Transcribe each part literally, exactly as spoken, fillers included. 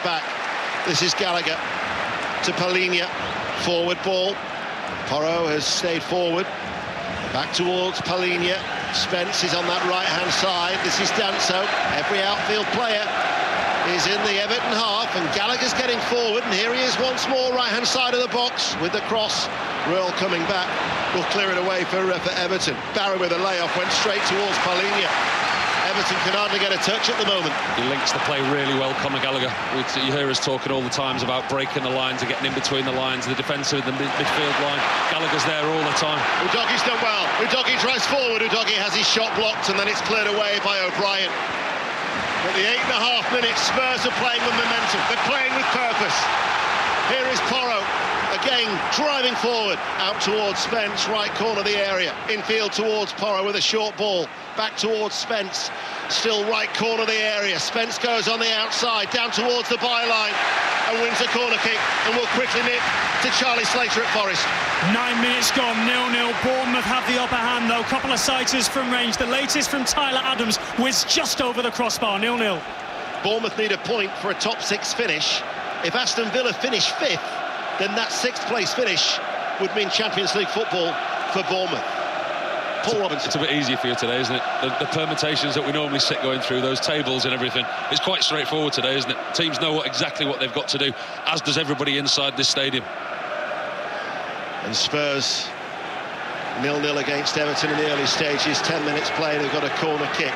back. This is Gallagher to Palhinha. Forward ball. Porro has stayed forward. Back towards Palhinha. Spence is on that right-hand side. This is Danso. Every outfield player is in the Everton half, and Gallagher's getting forward, and here he is once more, right-hand side of the box with the cross. Ruel coming back, will clear it away for, uh, for Everton. Barrow with a layoff, went straight towards Palhinha. Everton can hardly get a touch at the moment. He links the play really well, Conor Gallagher. You hear us talking all the times about breaking the lines and getting in between the lines, the defensive and the mid midfield line. Gallagher's there all the time. Udogie's done well. Udogie drives forward. Udogie has his shot blocked, and then it's cleared away by O'Brien. At the eight and a half minutes, Spurs are playing with momentum. They're playing with purpose. Here is Porro, again driving forward, out towards Spence, right corner of the area. Infield towards Porro with a short ball. Back towards Spence, still right corner of the area. Spence goes on the outside, down towards the byline, and wins a corner kick, and will quickly nip to Charlie Slater at Forest. Nine minutes gone, nil nil. Bournemouth have the upper hand, though. Couple of sighters from range. The latest from Tyler Adams whizzed just over the crossbar, nil nil. Bournemouth need a point for a top six finish. If Aston Villa finish fifth, then that sixth place finish would mean Champions League football for Bournemouth. Paul Robinson. It's a bit easier for you today, isn't it? The, the permutations that we normally sit going through, those tables and everything, it's quite straightforward today, isn't it? Teams know what, exactly what they've got to do, as does everybody inside this stadium. And Spurs nil nil against Everton in the early stages. Ten minutes played, they've got a corner kick,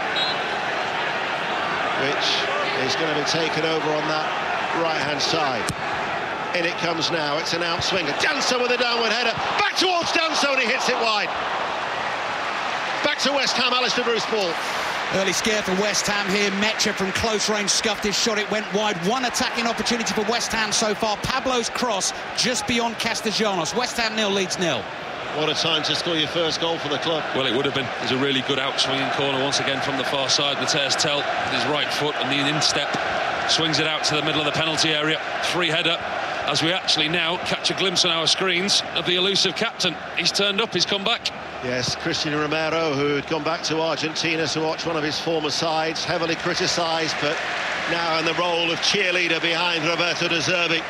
which is going to be taken over on that right-hand side. In it comes now, it's an outswinger. Danso with a downward header, back towards Danso, and he hits it wide. Back to West Ham, Alistair Bruce ball. Early scare for West Ham here. Mecha from close range scuffed his shot, it went wide. One attacking opportunity for West Ham so far. Pablo's cross just beyond Castellanos. West Ham nil, Leeds nil. What a time to score your first goal for the club. Well, it would have been. There's a really good outswinging corner once again from the far side. Matthias Tell with his right foot and the instep swings it out to the middle of the penalty area. Free header, as we actually now catch a glimpse on our screens of the elusive captain. He's turned up, he's come back. Yes, Christian Romero, who had gone back to Argentina to watch one of his former sides, heavily criticised, but now in the role of cheerleader behind Roberto De Zerbi.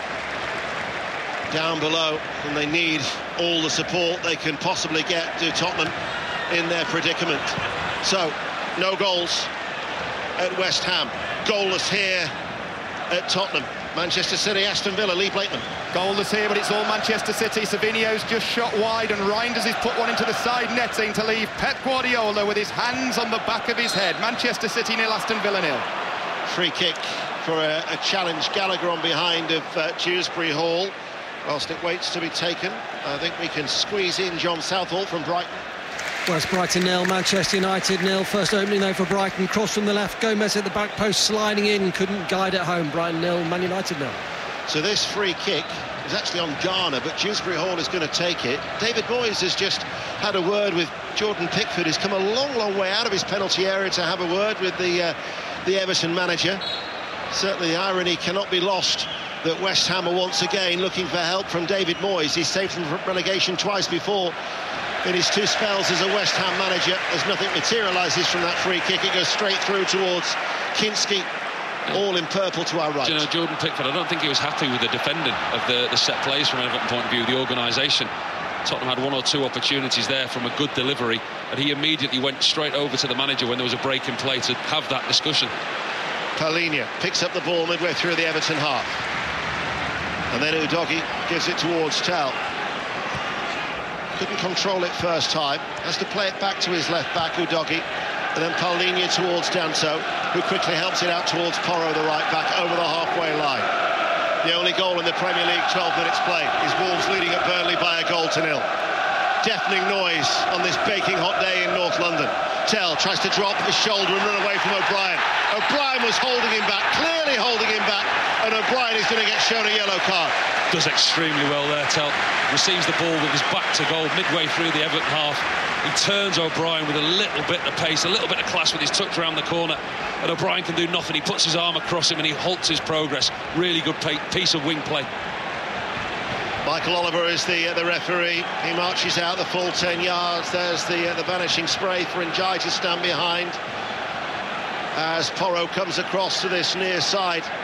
Down below, and they need all the support they can possibly get to Tottenham in their predicament. So, no goals at West Ham. Goalless here at Tottenham. Manchester City, Aston Villa, Lee Blakeman. Goalless here, but it's all Manchester City. Savinho's just shot wide, and Reinders has put one into the side netting to leave Pep Guardiola with his hands on the back of his head. Manchester City nil, Aston Villa nil. Free kick for a, a challenge. Gallagher on behind of uh, Dewsbury Hall. Whilst it waits to be taken, I think we can squeeze in John Southall from Brighton. Well, it's Brighton nil, Manchester United nil. First opening though for Brighton. Cross from the left. Gomez at the back post, sliding in, couldn't guide it home. Brighton nil, Man United nil. So this free kick is actually on Garner, but Dewsbury Hall is going to take it. David Moyes has just had a word with Jordan Pickford. He's come a long, long way out of his penalty area to have a word with the uh, the Everton manager. Certainly the irony cannot be lost that West Ham are once again looking for help from David Moyes. He's saved from relegation twice before in his two spells as a West Ham manager. As nothing materialises from that free kick, it goes straight through towards Kinski, all in purple to our right. Do you know, Jordan Pickford, I don't think he was happy with the defending of the, the set plays from an Everton point of view, the organisation. Tottenham had one or two opportunities there from a good delivery, and he immediately went straight over to the manager when there was a break in play to have that discussion. Palhinha picks up the ball midway through the Everton half. And then Udogie gives it towards Tell. Couldn't control it first time. Has to play it back to his left back, Udogie. And then Palhinha towards Danso, who quickly helps it out towards Porro, the right back, over the halfway line. The only goal in the Premier League, twelve minutes played, is Wolves leading at Burnley by a goal to nil. Deafening noise on this baking hot day in North London. Tell tries to drop his shoulder and run away from O'Brien. O'Brien was holding him back, clearly holding him back, and O'Brien is going to get shown a yellow card. Does extremely well there, Tell. Receives the ball with his back to goal midway through the Everton half. He turns O'Brien with a little bit of pace, a little bit of class with his touch around the corner, and O'Brien can do nothing. He puts his arm across him and he halts his progress. Really good piece of wing play. Michael Oliver is the uh, the referee. He marches out the full ten yards. There's the uh, the vanishing spray for Ndiaye to stand behind as Porro comes across to this near side.